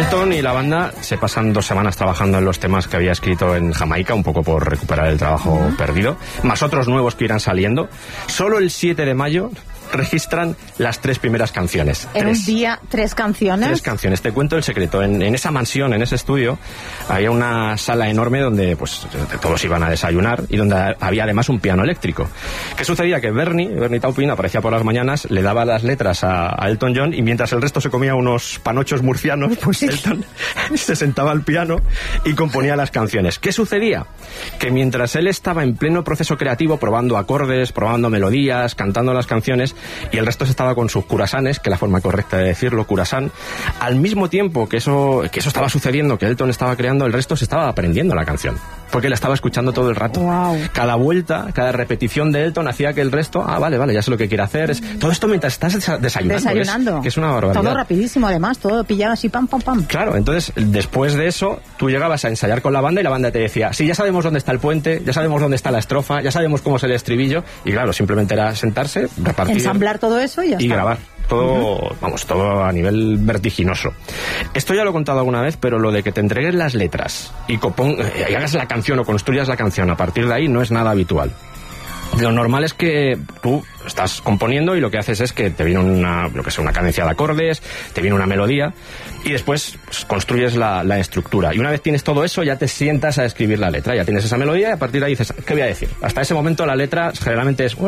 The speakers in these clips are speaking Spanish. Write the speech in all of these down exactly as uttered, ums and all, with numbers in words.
Elton y la banda se pasan dos semanas trabajando en los temas que había escrito en Jamaica, un poco por recuperar el trabajo uh-huh. perdido, más otros nuevos que irán saliendo. Solo el siete de mayo registran las tres primeras canciones. ¿En tres. un día tres canciones? Tres canciones. Te cuento el secreto. En, en esa mansión, en ese estudio, había una sala enorme donde pues todos iban a desayunar y donde había además un piano eléctrico. ¿Qué sucedía? Que Bernie, Bernie Taupin, aparecía por las mañanas, le daba las letras a, a Elton John y mientras el resto se comía unos panochos murcianos, pues Elton se sentaba al piano y componía las canciones. ¿Qué sucedía? Que mientras él estaba en pleno proceso creativo, probando acordes, probando melodías, cantando las canciones, y el resto se estaba con sus curasanes, que es la forma correcta de decirlo, curasán, al mismo tiempo que eso, que eso estaba sucediendo, que Elton estaba creando, el resto se estaba aprendiendo la canción, porque la estaba escuchando todo el rato. Wow. Cada vuelta, cada repetición de Elton hacía que el resto, ah, vale, vale, ya sé lo que quiere hacer. Es, todo esto mientras estás desa- desayunando. Desayunando. Que es, que es una barbaridad. Todo rapidísimo, además, todo pillado así, pam, pam, pam. Claro, entonces, después de eso, tú llegabas a ensayar con la banda y la banda te decía, sí, ya sabemos dónde está el puente, ya sabemos dónde está la estrofa, ya sabemos cómo es el estribillo, y claro, simplemente era sentarse, repartir... Ensamblar todo eso y ya y está. grabar. Todo, uh-huh. vamos, todo a nivel vertiginoso. Esto ya lo he contado alguna vez, pero lo de que te entreguen las letras y, copon, y hagas la canción o construyas la canción a partir de ahí no es nada habitual. Lo normal es que tú estás componiendo y lo que haces es que te viene una, lo que sea, una cadencia de acordes, te viene una melodía y después pues, construyes la, la estructura. Y una vez tienes todo eso, ya te sientas a escribir la letra. Ya tienes esa melodía y a partir de ahí dices, ¿qué voy a decir? Hasta ese momento la letra generalmente es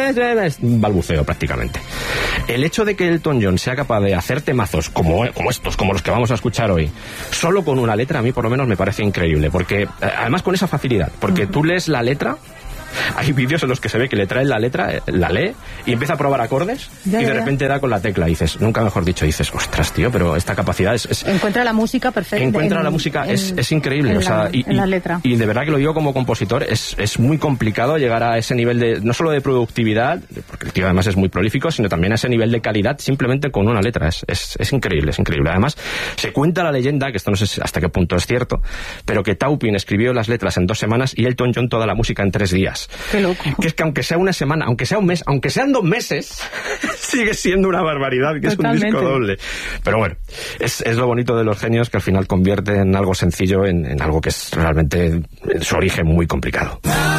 un balbuceo prácticamente. El hecho de que Elton John sea capaz de hacer temazos como, como estos, como los que vamos a escuchar hoy, solo con una letra, a mí por lo menos me parece increíble. Porque, además con esa facilidad, porque tú lees la letra. Hay vídeos en los que se ve que le traen la letra, la lee y empieza a probar acordes ya, y de ya. repente da con la tecla y dices, nunca mejor dicho, dices, ostras, tío, pero esta capacidad es... es encuentra la música perfecta. Encuentra en, la música, en, es, es increíble. En, o sea, la, y, en la letra. Y, y de verdad que lo digo como compositor, es, es muy complicado llegar a ese nivel de, no solo de productividad, porque el tío además es muy prolífico, sino también a ese nivel de calidad simplemente con una letra. Es, es, es increíble, es increíble. Además, se cuenta la leyenda, que esto no sé hasta qué punto es cierto, pero que Taupin escribió las letras en dos semanas y Elton John toda la música en tres días. Qué loco. Que es que aunque sea una semana, aunque sea un mes, aunque sean dos meses, sigue siendo una barbaridad, que Totalmente. Es un disco doble. Pero bueno, es, es lo bonito de los genios, que al final convierte en algo sencillo en, en algo que es realmente en su origen muy complicado.